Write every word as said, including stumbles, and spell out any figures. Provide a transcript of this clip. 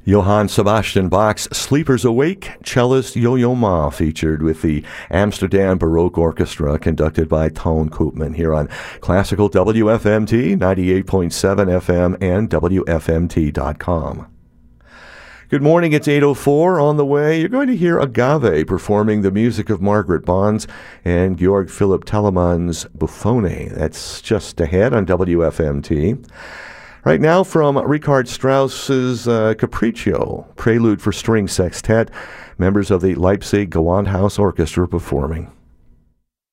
Johann Sebastian Bach's Sleepers Awake, cellist Yo-Yo Ma featured with the Amsterdam Baroque Orchestra conducted by Toon Koopman here on Classical W F M T, ninety-eight point seven F M and W F M T dot com. Good morning, it's eight oh four on the way. You're going to hear Agave performing the music of Margaret Bonds and Georg Philipp Telemann's Buffone. That's just ahead on W F M T. Right now from Richard Strauss's uh, Capriccio, Prelude for String Sextet, members of the Leipzig Gewandhaus Orchestra performing.